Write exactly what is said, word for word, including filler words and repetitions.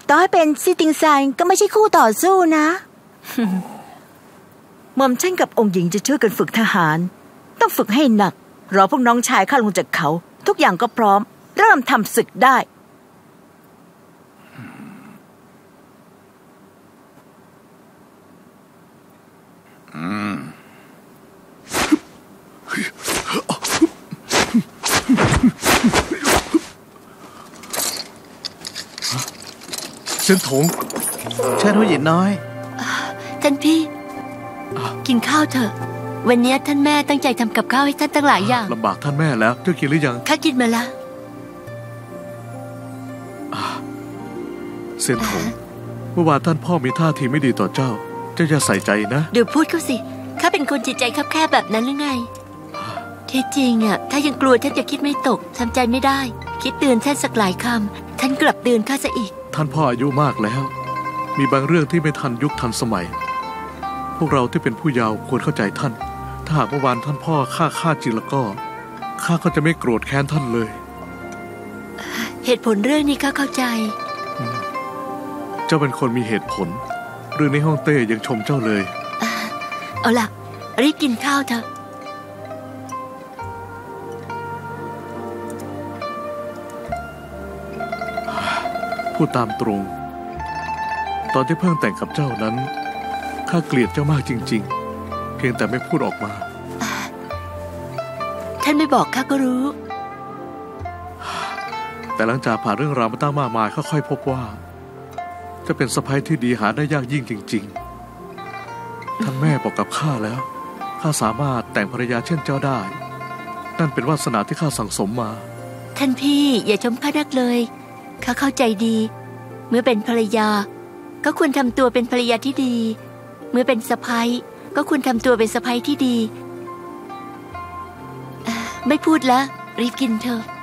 ต่อให้เป็นซิติงซานก็ไม่ใช่คู่ต่อสู้นะ หม่อมฉันกับองค์หญิงจะช่วยกันฝึกทหารต้องฝึกให้หนักรอพวกน้องชายข้าลงจากเขาทุกอย่างก็พร้อมเริ่มทำศึกได้อืมเส้นถงเชิญผู้หญิงน้อยท่านพี่กินข้าวเถอะวันนี้ท่านแม่ตั้งใจทำกับข้าวให้ท่านตั้งหลายอย่างลำบากท่านแม่แล้วเจ้ากินหรือยังข้ากินมาแล้วเส้นถงเมื่อวานท่านพ่อมีท่าทีไม่ดีต่อเจ้าเจ้าอย่าใส่ใจนะเดี๋ยวพูดเขาสิข้าเป็นคนจิตใจคับแคบแบบนั้นหรือไงที่จริงอ่ะถ้ายังกลัวท่านจะคิดไม่ตกทำใจไม่ได้คิดเตือนท่านสักหลายคำท่านกลับเตือนข้าซะอีกท่านพ่ออายุมากแล้วมีบางเรื่องที่ไม่ทันยุคทันสมัยพวกเราที่เป็นผู้เยาว์ควรเข้าใจท่านถ้าหากเมื่อวานท่านพ่อฆ่าข้าจริงแล้วก็ข้าก็จะไม่โกรธแค้นท่านเลยเหตุผลเรื่องนี้ข้าเข้าใจเจ้าเป็นคนมีเหตุผลเรื่องในห้องเต้ยังชมเจ้าเลยเอาล่ะรีบกินข้าวเถอะพูดตามตรงตอนที่เพิ่งแต่งกับเจ้านั้นข้าเกลียดเจ้ามากจริงๆเพียงแต่ไม่พูดออกมาท่านไม่บอกข้าก็รู้แต่หลังจากผ่านเรื่องราวมาตั้งมากมายค่อยๆพบว่าจะเป็นสะใภ้ที่ดีหาได้ยากยิ่งจริงๆท่านแม่บอกกับข้าแล้วข้าสามารถแต่งภรรยาเช่นเจ้าได้นั่นเป็นวาสนาที่ข้าสั่งสมมาท่านพี่อย่าชมข้านักเลยข้าเข้าใจดีเมื่อเป็นภรรยาก็ควรทำตัวเป็นภรรยาที่ดีเมื่อเป็นสะใภ้ก็ควรทำตัวเป็นสะใภ้ที่ดีไม่พูดแล้วรีบกินเถอะ